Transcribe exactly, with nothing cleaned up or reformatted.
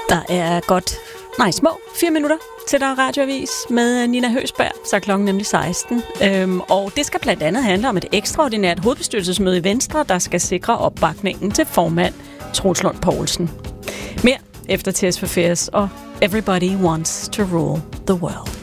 Der er godt, nej, små fire minutter til der er radioavis med Nina Høsberg, så er klokken nemlig seksten. Øhm, og det skal blandt andet handle om et ekstraordinært hovedbestyrelsesmøde i Venstre, der skal sikre opbakningen til formand Troels Lund Poulsen. Mere efter Tears for Fears og Everybody Wants to Rule the World.